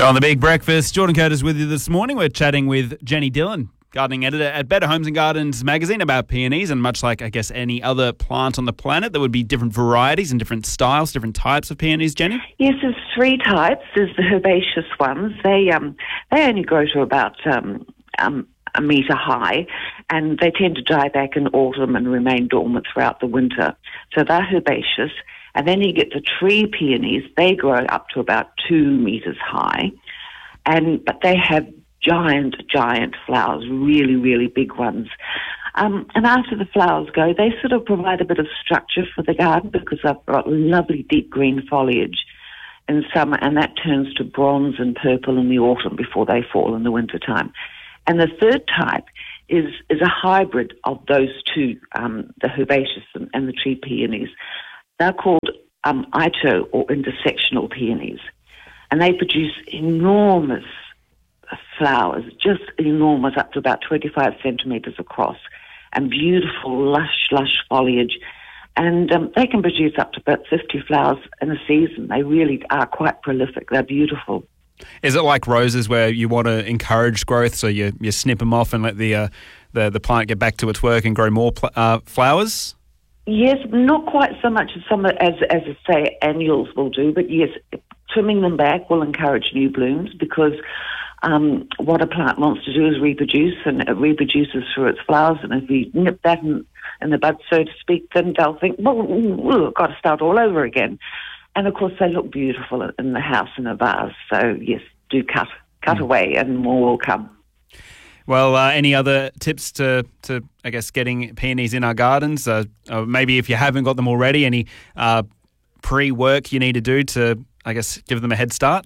On the Big Breakfast, Jordan Curtis with you this morning. We're chatting with Jenny Dillon, gardening editor at Better Homes and Gardens magazine, about peonies, and much like, I guess, any other plant on the planet, there would be different varieties and different styles, different types of peonies, Jenny? Yes, there's three types. There's the herbaceous ones. They only grow to about a metre high, and they tend to die back in autumn and remain dormant throughout the winter. So they're herbaceous. And then you get the tree peonies. They grow up to about 2 metres high, but they have giant flowers, really, really big ones. And after the flowers go, they sort of provide a bit of structure for the garden because they've got lovely deep green foliage in summer, and that turns to bronze and purple in the autumn before they fall in the winter time. And the third type is a hybrid of those two, the herbaceous and the tree peonies. They're called Ito, or intersectional peonies, and they produce enormous flowers, just enormous, up to about 25 centimetres across, and beautiful, lush foliage. And they can produce up to about 50 flowers in a season. They really are quite prolific. They're beautiful. Is it like roses where you want to encourage growth, so you snip them off and let the plant get back to its work and grow more flowers? Yes, not quite so much as say annuals will do, but yes, trimming them back will encourage new blooms because what a plant wants to do is reproduce, and it reproduces through its flowers. And if you nip that in the bud, so to speak, then they'll think, well, I've got to start all over again. And of course, they look beautiful in the house in a vase. So yes, do cut away, and more will come. Well, any other tips to I guess, getting peonies in our gardens? Maybe if you haven't got them already, any pre-work you need to do to, I guess, give them a head start?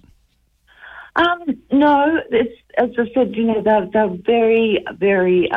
No, it's, as I said, they're very, very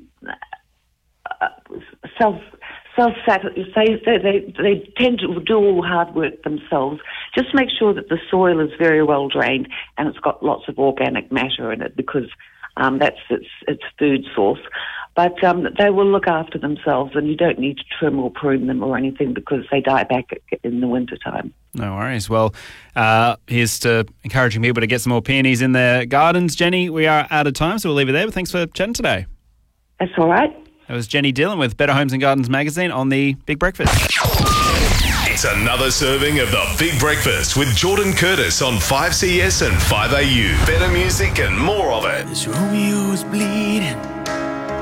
they tend to do all the hard work themselves. Just make sure that the soil is very well drained and it's got lots of organic matter in it, because that's its food source. But they will look after themselves, and you don't need to trim or prune them or anything because they die back in the winter time. No worries. Well, here's to encouraging people to get some more peonies in their gardens. Jenny, we are out of time, so we'll leave it there. But thanks for chatting today. That's all right. That was Jenny Dillon with Better Homes and Gardens magazine on The Big Breakfast. It's another serving of The Big Breakfast with Jordan Curtis on 5CS and 5AU. Better music and more of it. This Romeo's bleeding.